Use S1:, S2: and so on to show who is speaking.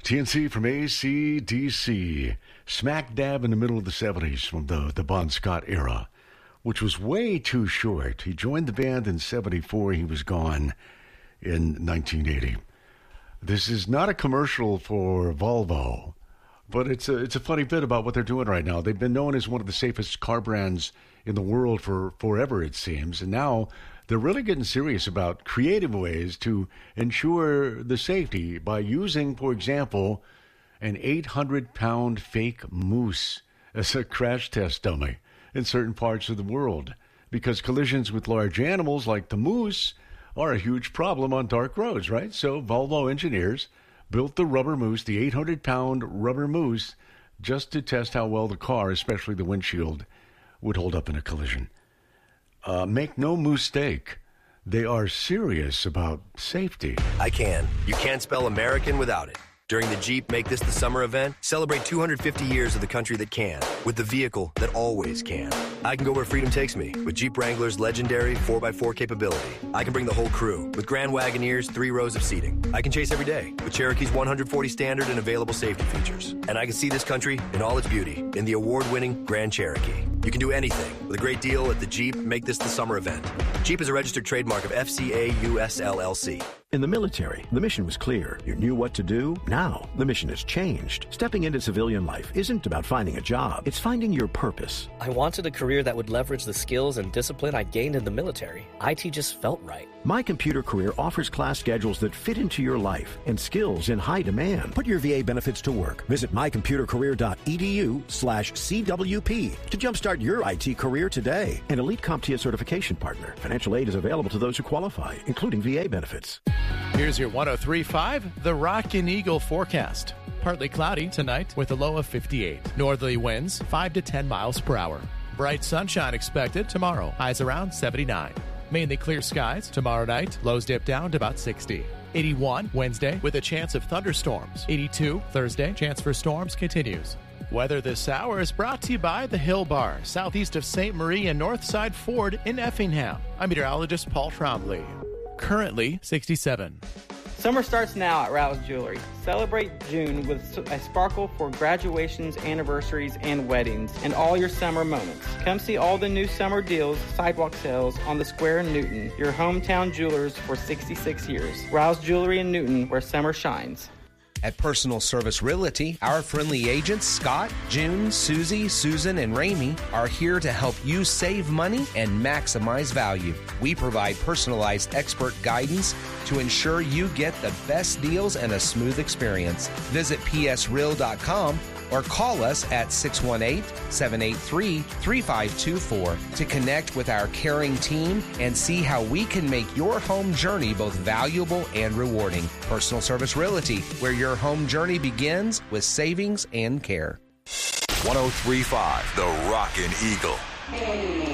S1: TNC from AC/DC, smack dab in the middle of the 70s from the Bon Scott era, which was way too short. He joined the band in 74. He was gone in 1980. This is not a commercial for Volvo, but it's a funny bit about what they're doing right now. They've been known as one of the safest car brands in the world for forever, it seems, and now they're really getting serious about creative ways to ensure the safety by using, for example, an 800-pound fake moose as a crash test dummy in certain parts of the world, because collisions with large animals like the moose are a huge problem on dark roads, right? So Volvo engineers built the rubber moose, the 800-pound rubber moose, just to test how well the car, especially the windshield, would hold up in a collision. Make no mistake, they are serious about safety.
S2: I can. You can't spell American without it. During the Jeep Make This the Summer event, celebrate 250 years of the country that can, with the vehicle that always can. I can go where freedom takes me, with Jeep Wrangler's legendary 4x4 capability. I can bring the whole crew, with Grand Wagoneer's 3 rows of seating. I can chase every day, with Cherokee's 140 standard and available safety features. And I can see this country in all its beauty, in the award-winning Grand Cherokee. You can do anything with a great deal at the Jeep Make This the Summer event. Jeep is a registered trademark of FCA US LLC.
S3: In the military, the mission was clear. You knew what to do. Now, the mission has changed. Stepping into civilian life isn't about finding a job. It's finding your purpose.
S4: I wanted a career that would leverage the skills and discipline I gained in the military. IT just felt right.
S3: My Computer Career offers class schedules that fit into your life and skills in high demand. Put your VA benefits to work. Visit mycomputercareer.edu/CWP to jumpstart your IT career today. An elite CompTIA certification partner. Financial aid is available to those who qualify, including VA benefits.
S5: Here's your 103.5, the Rockin' Eagle forecast. Partly cloudy tonight with a low of 58. Northerly winds 5 to 10 miles per hour. Bright sunshine expected tomorrow. Highs around 79. Mainly clear skies tomorrow night. Lows dip down to about 60. 81 Wednesday with a chance of thunderstorms. 82 Thursday. Chance for storms continues. Weather this hour is brought to you by the Hill Bar, southeast of St. Marie and Northside Ford in Effingham. I'm meteorologist Paul Trombley. Currently 67.
S6: Summer starts now at Rouse Jewelry. Celebrate June with a sparkle for graduations, anniversaries, and weddings, and all your summer moments. Come see all the new summer deals, sidewalk sales on the Square in Newton, your hometown jewelers for 66 years. Rouse Jewelry in Newton, where summer shines.
S7: At Personal Service Realty, our friendly agents, Scott, June, Susie, Susan, and Ramey, are here to help you save money and maximize value. We provide personalized expert guidance to ensure you get the best deals and a smooth experience. Visit psreal.com or call us at 618-783-3524 to connect with our caring team and see how we can make your home journey both valuable and rewarding. Personal Service Realty, where your home journey begins with savings and care.
S8: 103.5, the Rockin' Eagle.